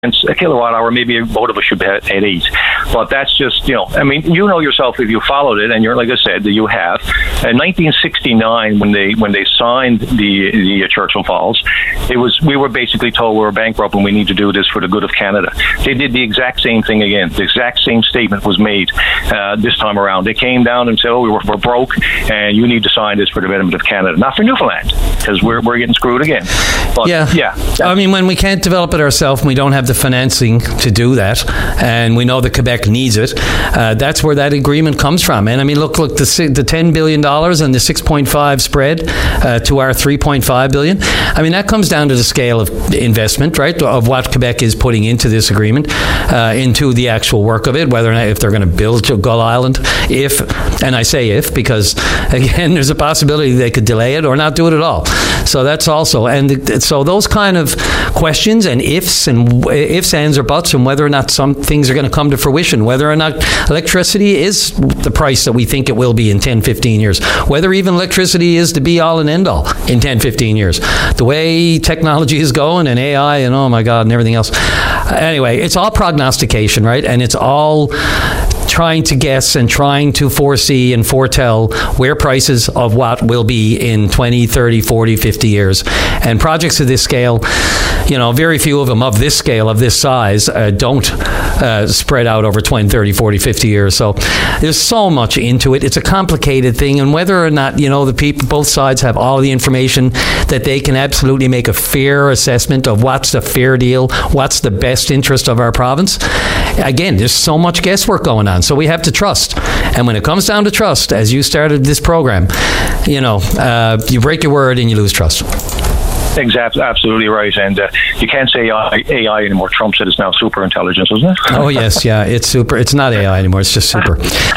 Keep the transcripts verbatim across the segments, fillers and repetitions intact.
cents a kilowatt hour. Maybe both of us should be at eight. But that's just, you know, I mean, you know yourself if you followed it, and you're, like I said, that you have. In nineteen sixty-nine, when they when they signed the the Churchill Falls, it was we were basically told we were bankrupt and we need to do this for the good of Canada. They did the exact same thing again. The exact same statement was made uh, this time around. They came down and said, "Oh, we were, we're broke, and you need to sign this for the betterment of Canada, not for Newfoundland, because we're we're getting screwed again." But, yeah, yeah. I mean, when we can't develop it ourselves, we don't have the financing to do that, and we know that Quebec needs it. Uh, that's where that agreement comes from. And I mean, look, look, the the ten billion dollars and the six point five spread uh, to our three point five billion. I mean, that comes down to the scale of investment, right, of what Quebec is putting into this agreement, uh, into the actual work of it, whether or not if they're going to build to Gull Island, if, and I say if, because again, there's a possibility they could delay it or not do it at all. So that's also, and so those kind of questions and ifs and ifs, ands, or buts, and whether or not some things are going to come to fruition, whether or not electricity is the price that we think it will be in ten, fifteen years, whether even electricity is the be all and end all in ten, fifteen years. The way technology is going and A I and oh my God and everything else. Anyway, it's all prognostication, right? And it's all trying to guess and trying to foresee and foretell where prices of what will be in twenty, thirty, forty, fifty years. And projects of this scale, you know, very few of them of this scale, of this size, uh, don't uh, spread out over twenty, thirty, forty, fifty years. So there's so much into it. It's a complicated thing. And whether or not, you know, the people, both sides have all the information that they can absolutely make a fair assessment of what's the fair deal, what's the best interest of our province. Again, there's so much guesswork going on. So we have to trust. And when it comes down to trust, as you started this program, you know, uh, you break your word and you lose trust. Exactly, absolutely right. And uh, you can't say A I anymore. Trump said it's now super intelligence, isn't it? Oh, yes, yeah. It's super. It's not A I anymore. It's just super.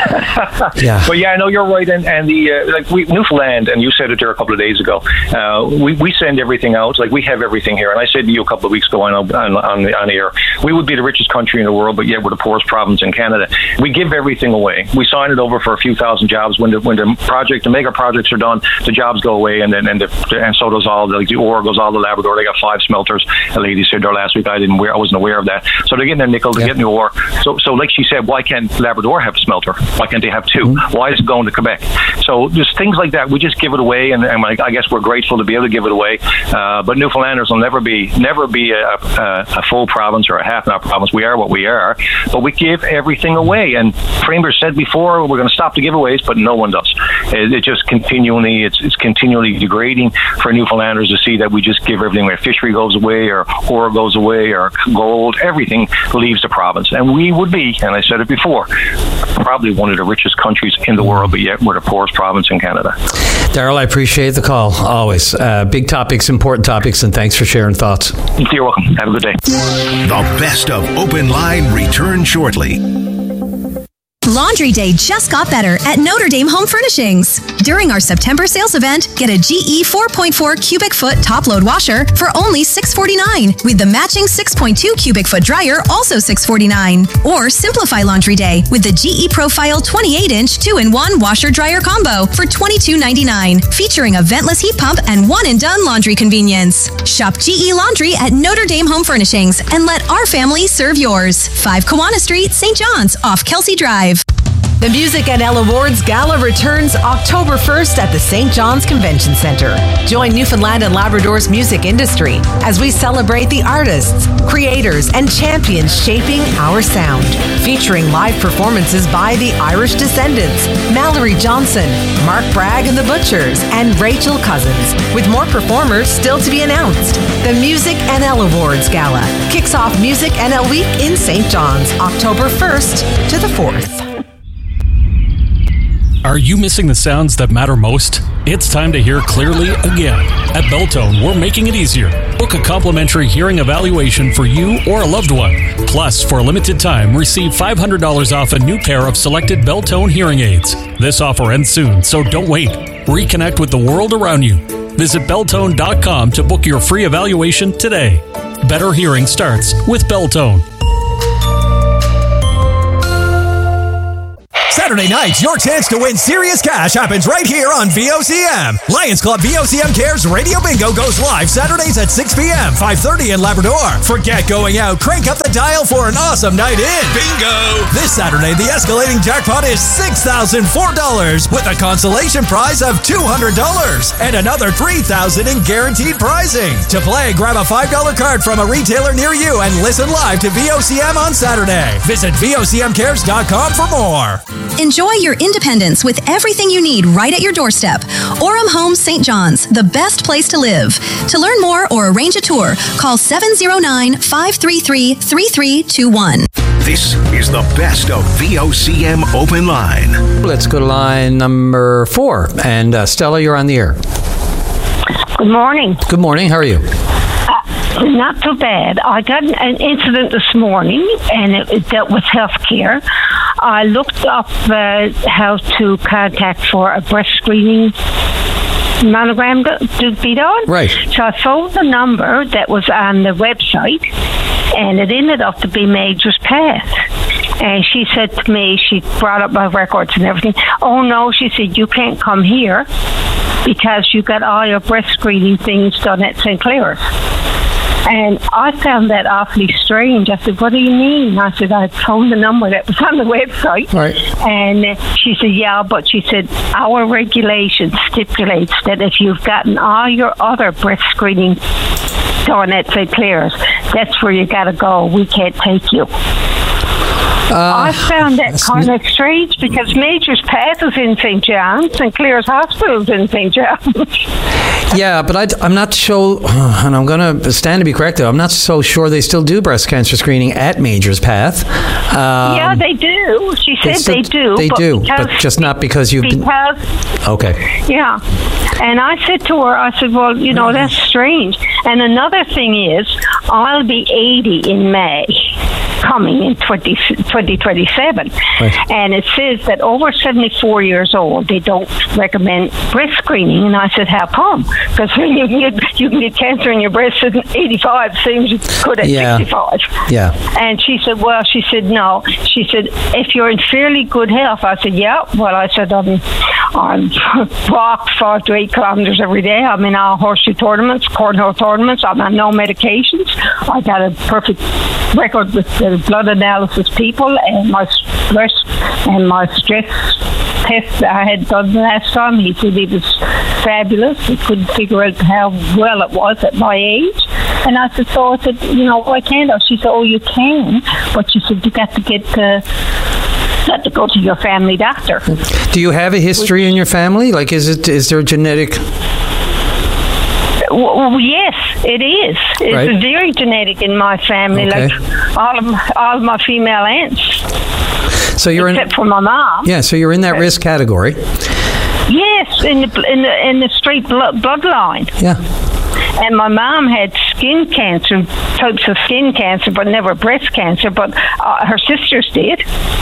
Yeah. But yeah, no, you're right. And, and the uh, like we, Newfoundland, and you said it there a couple of days ago, uh, we, we send everything out. Like we have everything here. And I said to you a couple of weeks ago on, on, on, the, on air, we would be the richest country in the world, but yet we're the poorest province in Canada. We give everything away. We sign it over for a few thousand jobs. When the when the project, the mega projects are done, the jobs go away, and then and, the, and so does all the, like the ore goes all the Labrador. They got five smelters. A lady said there last week. I didn't. I wasn't aware of that. So they're getting their nickel. They're yeah. getting the ore. So, so like she said, why can't Labrador have a smelter? Why can't they have two? Mm-hmm. Why is it going to Quebec? So there's things like that. We just give it away, and, and I, I guess we're grateful to be able to give it away. Uh, but Newfoundlanders will never be never be a, a, a full province or a half an hour province. We are what we are, but we give everything away. And Premier said before we're going to stop the giveaways, but no one does. It, it just continually it's it's continually degrading for Newfoundlanders to see that we just give everything away. Fishery goes away, or ore goes away, or gold, everything leaves the province. And we would be, and I said it before, probably one of the richest countries in the world, but yet we're the poorest province in Canada. Darryl, I appreciate the call, always. Uh, big topics, important topics, and thanks for sharing thoughts. You're welcome. Have a good day. The best of Open Line return shortly. Laundry Day just got better at Notre Dame Home Furnishings. During our September sales event, get a G E four point four cubic foot top load washer for only six forty-nine, with the matching six point two cubic foot dryer also six forty-nine. Or simplify Laundry Day with the G E Profile twenty-eight inch two in one washer dryer combo for twenty-two ninety-nine, featuring a ventless heat pump and one and done laundry convenience. Shop G E Laundry at Notre Dame Home Furnishings and let our family serve yours. five Kiwanis Street, Saint John's, off Kelsey Drive. The Music N L Awards Gala returns October first at the Saint John's Convention Centre. Join Newfoundland and Labrador's music industry as we celebrate the artists, creators, and champions shaping our sound. Featuring live performances by the Irish Descendants, Mallory Johnson, Mark Bragg and the Butchers, and Rachel Cousins, with more performers still to be announced. The Music N L Awards Gala kicks off Music N L Week in Saint John's, October first to the fourth. Are you missing the sounds that matter most? It's time to hear clearly again. At Beltone, we're making it easier. Book a complimentary hearing evaluation for you or a loved one. Plus, for a limited time, receive five hundred dollars off a new pair of selected Beltone hearing aids. This offer ends soon, so don't wait. Reconnect with the world around you. Visit Beltone dot com to book your free evaluation today. Better hearing starts with Beltone. Saturday nights, your chance to win serious cash happens right here on V O C M. Lions Club V O C M Cares Radio Bingo goes live Saturdays at six p.m., five thirty in Labrador. Forget going out. Crank up the dial for an awesome night in. Bingo! This Saturday, the escalating jackpot is six thousand four dollars with a consolation prize of two hundred dollars and another three thousand dollars in guaranteed prizing. To play, grab a five dollar card from a retailer near you and listen live to V O C M on Saturday. Visit V O C M cares dot com for more. Enjoy your independence with everything you need right at your doorstep. Orem Homes Saint John's, the best place to live. To learn more or arrange a tour, call seven oh nine, five three three, three three two one. This is the best of V O C M Open Line. Let's go to line number four. And uh, Stella, you're on the air. Good morning. Good morning. How are you? Uh, not too bad. I got an incident this morning, and it, it dealt with healthcare. I looked up uh, how to contact for a breast screening mammogram to, to be done. Right. So I phoned the number that was on the website, and it ended up to be Major's Path. And she said to me, she brought up my records and everything. Oh, no, she said, you can't come here because you got all your breast screening things done at Saint Clair's. And I found that awfully strange. I said, what do you mean? I said, I phoned the number that was on the website. Right. And she said, yeah, but she said, our regulation stipulates that if you've gotten all your other breast screening done at Saint Clair's, that's where you got to go. We can't take you. Uh, I found that kind of strange because Major's Path is in Saint John's and Clare's Hospital is in Saint John's. Yeah, but I, I'm not sure, and I'm going to stand to be corrected, I'm not so sure they still do breast cancer screening at Major's Path. Um, yeah, they do. She said they, still, they do. They but do, because, but just not because you've because, been... Okay. Yeah. And I said to her, I said, well, you know, that's strange. And another thing is, I'll be eighty in May, coming in twenty twenty-seven. Right. And it says that over seventy-four years old, they don't recommend breast screening. And I said, how come? Because you can get, you can get cancer in your breast at eighty-five, same as you could at yeah. sixty-five. Yeah. And she said, well, she said, no. She said, if you're in fairly good health. I said, yeah. Well, I said, I'm, I'm walk five to eight kilometers every day. I'm in all horseshoe tournaments, cornhole tournaments. I'm on no medications. I got a perfect record with the blood analysis people, and my stress and my stress test that I had done last time. He said it was fabulous. He couldn't figure out how well it was at my age. And I said, so I said, you know, why can't I? She said, oh, you can, but she said you got to get uh, got to go to your family doctor. Do you have a history in your family? Like, is it is there a genetic? Well, yes, it is. It's Right. very genetic in my family. Okay. Like all of my, all of my female aunts, So you're except in, for my mom. yeah. So you're in that risk category. Yes, in the in the in the straight blood, bloodline. Yeah. And my mom had skin cancer, types of skin cancer, but never breast cancer. But uh, her sisters did,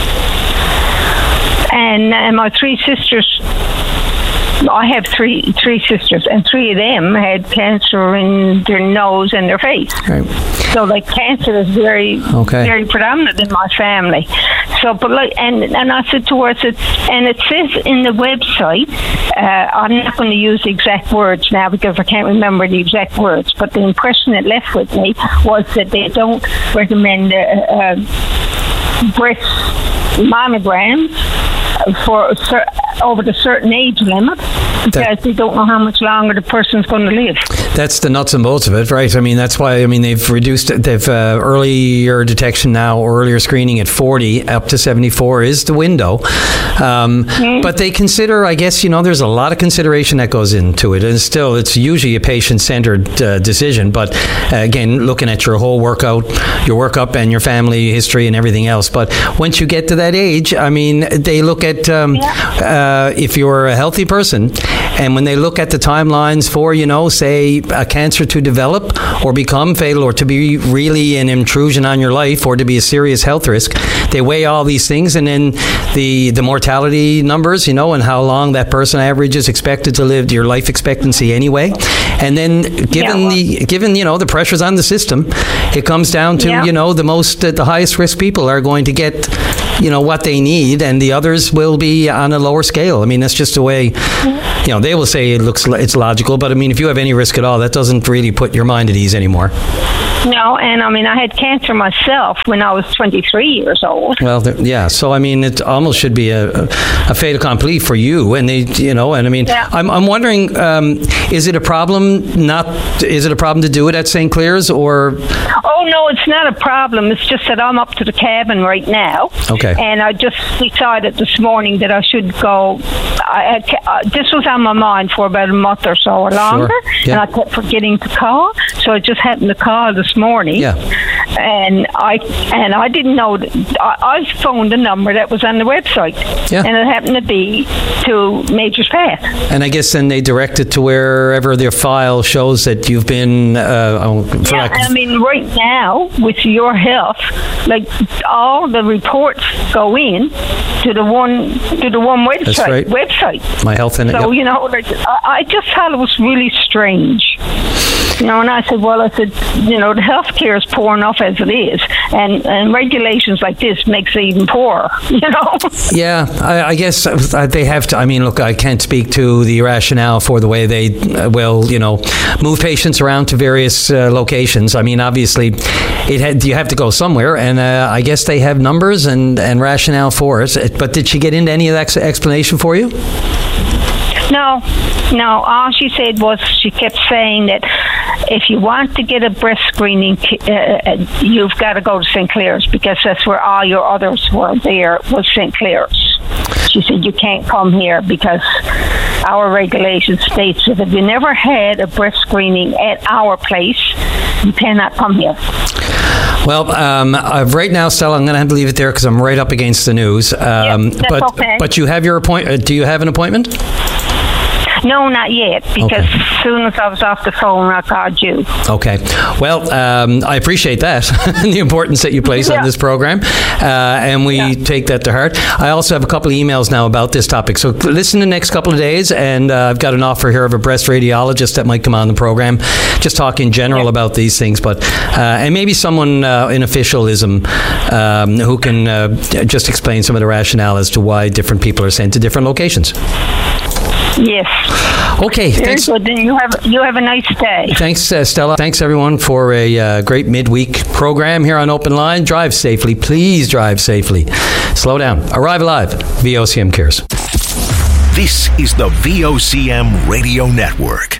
and and my three sisters. I have three three sisters, and three of them had cancer in their nose and their face. Right. So, like, cancer is very, Okay. very predominant in my family. So, but like, and and I said to her, I said, and it says in the website, uh, I'm not going to use the exact words now because I can't remember the exact words, but the impression it left with me was that they don't recommend uh, uh, breast mammograms for a cer- over the certain age limit because That- they don't know how much longer the person's going to live. That's the nuts and bolts of it, right? I mean, that's why, I mean, they've reduced it. They've uh, earlier detection now, or earlier screening at forty up to seventy-four is the window. Um, Mm-hmm. But they consider, I guess, you know, there's a lot of consideration that goes into it. And still, it's usually a patient-centered uh, decision. But uh, again, looking at your whole workout, your workup and your family history and everything else. But once you get to that age, I mean, they look at um, uh, if you're a healthy person, and when they look at the timelines for, you know, say, a cancer to develop or become fatal or to be really an intrusion on your life or to be a serious health risk, they weigh all these things, and then the the mortality numbers, you know, and how long that person average is expected to live, your life expectancy anyway. And then given Yeah, well- the given, you know, the pressures on the system, it comes down to, Yeah. you know, the most uh, the highest risk people are going to get you know, what they need, and the others will be on a lower scale. I mean, that's just the way, you know, they will say it looks, it's logical, but I mean, if you have any risk at all, that doesn't really put your mind at ease anymore. No, and I mean, I had cancer myself when I was twenty-three years old. Well, there, yeah. So I mean, it almost should be a, a fait accompli for you, and they, you know, and I mean, yeah. I'm, I'm wondering, um, is it a problem? Not, is it a problem to do it at Saint Clair's, or? Oh no, it's not a problem. It's just that I'm up to the cabin right now. Okay. And I just decided this morning that I should go. I had, uh, this was on my mind for about a month or so or longer, sure. yeah. and I kept forgetting to call. So I just happened to call this morning. Yeah. And I and I didn't know that I, I phoned the number that was on the website. Yeah. And it happened to be to Major's Path. And I guess then they direct it to wherever their file shows that you've been. Uh, for yeah, like, I mean, right now with your health, like all the reports go in to the one to the one website. That's right. Website. My Health in it. So yep. you know, like I, I just thought it was really strange. You know, and I said, well, I said, you know, the healthcare is poor enough as it is, and, and regulations like this makes it even poorer, you know? Yeah, I, I guess they have to. I mean, look, I can't speak to the rationale for the way they uh, will, you know, move patients around to various uh, locations. I mean, obviously, it had, you have to go somewhere, and uh, I guess they have numbers and, and rationale for it. But did she get into any of that explanation for you? No, no. All she said was she kept saying that if you want to get a breast screening, uh, you've got to go to Saint Clair's because that's where all your others were there, was Saint Clair's. She said, you can't come here because our regulation states that if you never had a breast screening at our place, you cannot come here. Well, um, uh, right now, Stella, I'm going to have to leave it there because I'm right up against the news. Um, yeah, that's but, okay. But you have your appointment. Do you have an appointment? No, not yet, because okay. as soon as I was off the phone, I called you. Okay. Well, um, I appreciate that, the importance that you place yeah. on this program, uh, and we yeah. take that to heart. I also have a couple of emails now about this topic, so listen the next couple of days, and uh, I've got an offer here of a breast radiologist that might come on the program, just talk in general yeah. about these things, but uh, and maybe someone uh, in officialism um, who can uh, just explain some of the rationale as to why different people are sent to different locations. Yes. Okay. Very thanks. good. Then you have you have a nice day. Thanks, uh, Stella. Thanks, everyone, for a uh, great midweek program here on Open Line. Drive safely. Please drive safely. Slow down. Arrive alive. V O C M cares. This is the V O C M Radio Network.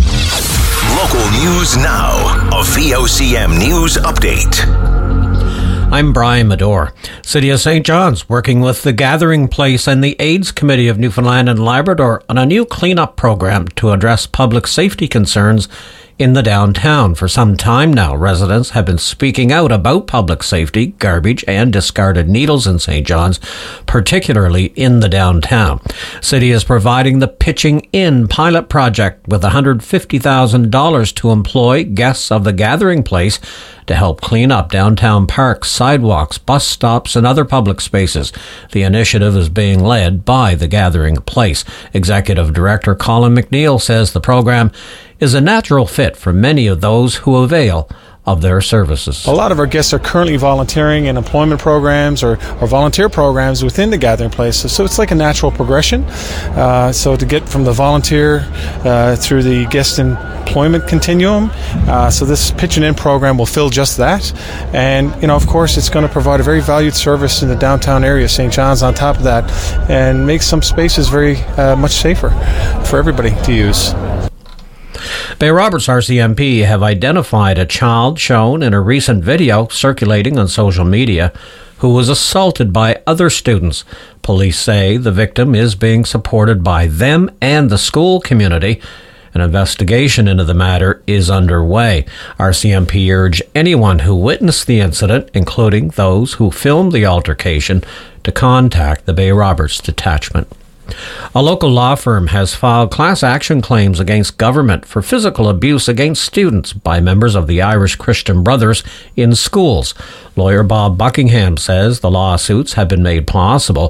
Local news now. A V O C M News Update. I'm Brian Medore. City of Saint John's working with the Gathering Place and the AIDS Committee of Newfoundland and Labrador on a new cleanup program to address public safety concerns in the downtown. For some time now, residents have been speaking out about public safety, garbage and discarded needles in Saint John's, particularly in the downtown. City is providing the Pitching In pilot project with one hundred fifty thousand dollars to employ guests of the Gathering Place to help clean up downtown parks, sidewalks, bus stops, and other public spaces. The initiative is being led by the Gathering Place. Executive Director Colin McNeil says the program is a natural fit for many of those who avail of their services. A lot of our guests are currently volunteering in employment programs or, or volunteer programs within the Gathering Place, so it's like a natural progression. Uh, so to get from the volunteer uh, through the guest employment continuum, uh, so this Pitching In program will fill just that. And, you know, of course, it's going to provide a very valued service in the downtown area, Saint John's on top of that, and make some spaces very uh, much safer for everybody to use. Bay Roberts R C M P have identified a child shown in a recent video circulating on social media who was assaulted by other students. Police say the victim is being supported by them and the school community. An investigation into the matter is underway. R C M P urge anyone who witnessed the incident, including those who filmed the altercation, to contact the Bay Roberts detachment. A local law firm has filed class action claims against government for physical abuse against students by members of the Irish Christian Brothers in schools. Lawyer Bob Buckingham says the lawsuits have been made possible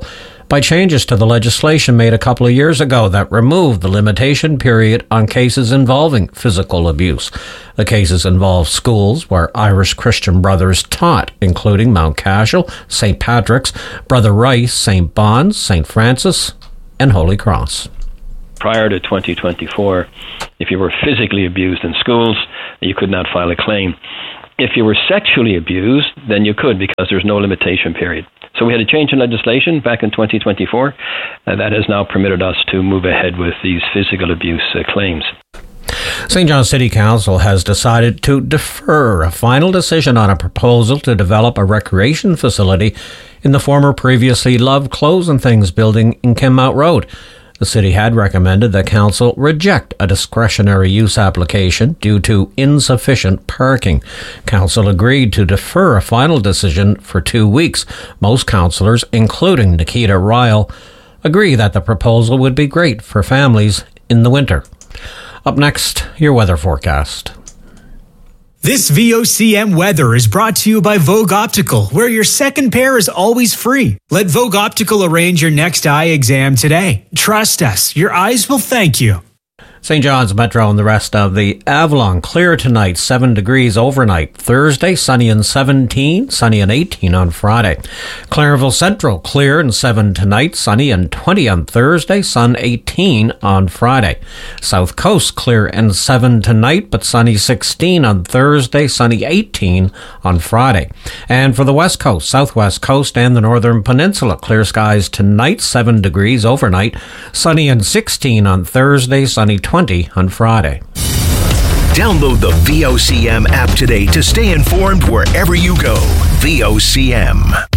by changes to the legislation made a couple of years ago that removed the limitation period on cases involving physical abuse. The cases involve schools where Irish Christian Brothers taught, including Mount Cashel, Saint Patrick's, Brother Rice, Saint Bon's, Saint Francis, and Holy Cross. Prior to twenty twenty-four, if you were physically abused in schools, you could not file a claim. If you were sexually abused, then you could, because there's no limitation period. So we had a change in legislation back in twenty twenty-four, and that has now permitted us to move ahead with these physical abuse uh, claims. Saint John City Council has decided to defer a final decision on a proposal to develop a recreation facility in the former previously Love Clothes and Things building in Kenmount Road. The city had recommended that council reject a discretionary use application due to insufficient parking. Council agreed to defer a final decision for two weeks. Most councillors, including Nikita Ryle, agree that the proposal would be great for families in the winter. Up next, your weather forecast. This V O C M weather is brought to you by Vogue Optical, where your second pair is always free. Let Vogue Optical arrange your next eye exam today. Trust us, your eyes will thank you. Saint John's Metro and the rest of the Avalon, clear tonight, seven degrees overnight. Thursday, sunny and seventeen, sunny and eighteen on Friday. Clarenville Central, clear and seven tonight, sunny and twenty on Thursday, sun eighteen on Friday. South Coast, clear and seven tonight, but sunny sixteen on Thursday, sunny eighteen on Friday. And for the West Coast, Southwest Coast and the Northern Peninsula, clear skies tonight, seven degrees overnight, sunny and sixteen on Thursday, sunny twenty on Friday. Download the V O C M app today to stay informed wherever you go. V O C M.